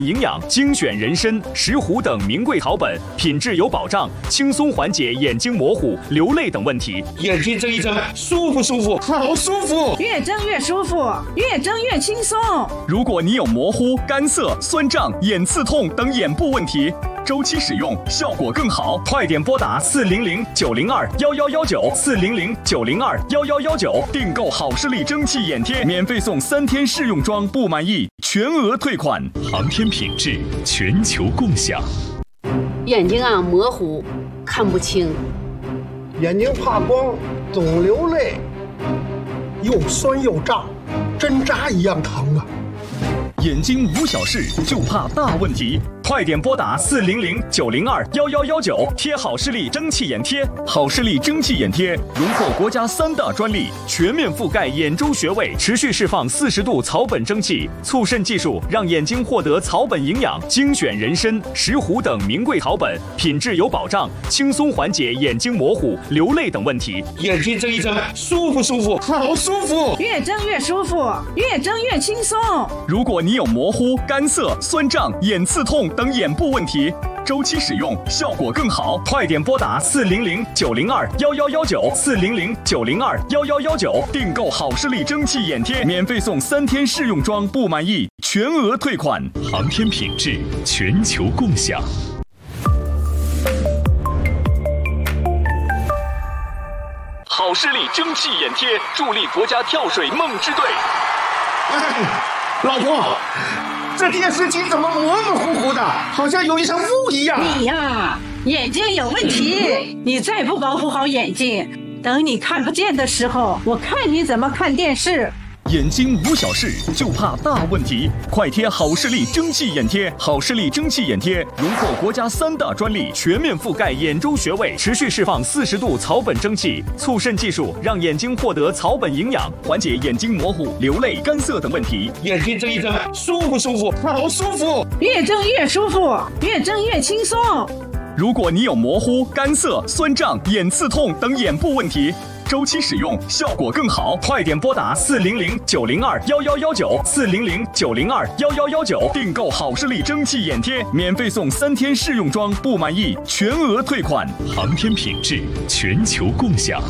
营养精选人参、石斛等名贵草本，品质有保障，轻松缓解眼睛模糊、流泪等问题。 眼睛睁一睁，舒服舒服，好舒服， 越睁越舒服，越睁越轻松。 如果你有模糊、干涩、酸胀、眼刺痛等眼部问题，周期使用效果更好，快点拨打400-902-1119，400-902-1119，订购好视力蒸汽眼贴，免费送3天试用装，不满意全额退款。航天品质，全球共享。 眼睛模糊，看不清， 眼睛怕光，总流泪，又酸又胀，针扎一样疼啊！ 眼睛无小事，就怕大问题。快点拨打400-902-1119，贴好视力蒸汽眼贴。好视力蒸汽眼贴荣获国家3大专利，全面覆盖眼周穴位，持续释放40度草本蒸汽，促渗技术让眼睛获得草本营养，精选人参、石斛等名贵草本，品质有保障，轻松缓解眼睛模糊、流泪等问题。 眼睛睁一睁，舒服舒服，好舒服， 越睁越舒服，越睁越轻松。 如果你有模糊、干涩、酸胀、眼刺痛等眼部问题，周期使用效果更好，快点拨打400-902-1119， 400-902-1119，订购好视力蒸汽眼贴，免费送3天试用装，不满意全额退款。航天品质，全球共享。好视力蒸汽眼贴助力国家跳水梦之队。 老婆，这电视机怎么模模糊糊的，好像有一层雾一样？ 你呀，眼睛有问题，你再不保护好眼睛，等你看不见的时候，我看你怎么看电视。 眼睛无小事，就怕大问题。快贴好视力蒸汽眼贴！好视力蒸汽眼贴荣获国家3大专利，全面覆盖眼周穴位，持续释放40度草本蒸汽，促渗技术让眼睛获得草本营养，缓解眼睛模糊、流泪、干涩等问题。 眼睛睁一睁，舒服舒服，好舒服， 越睁越舒服，越睁越轻松。 如果你有模糊、干涩、酸胀、眼刺痛等眼部问题，周期使用效果更好，快点拨打400-902-1119， 400-902-1119，订购好视力蒸汽眼贴，免费送3天试用装，不满意全额退款。航天品质，全球共享。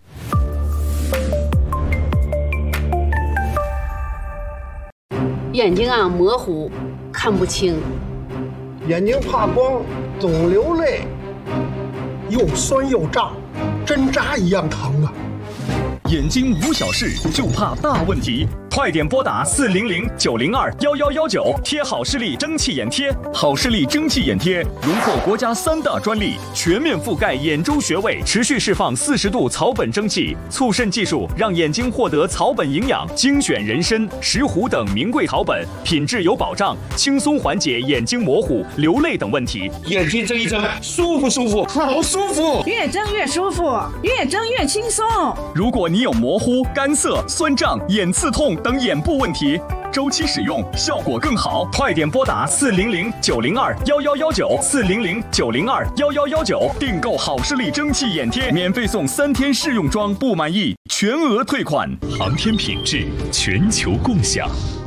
眼睛模糊，看不清， 眼睛怕光，总流泪，又酸又胀，针扎一样疼啊！ 眼睛无小事，就怕大问题。快点拨打400-902-1119，贴好视力蒸汽眼贴。好视力蒸汽眼贴荣获国家3大专利，全面覆盖眼周穴位，持续释放40度草本蒸汽，促渗技术让眼睛获得草本营养，精选人参、石斛等名贵草本，品质有保障，轻松缓解眼睛模糊、流泪等问题。 眼睛睁一睁，舒服舒服，好舒服， 越睁越舒服，越睁越轻松。 如果你有模糊、干涩、酸胀、眼刺痛等眼部问题，周期使用效果更好，快点拨打400-902-1119， 400-902-1119，订购好视力蒸汽眼贴，免费送3天试用装，不满意全额退款。航天品质，全球共享。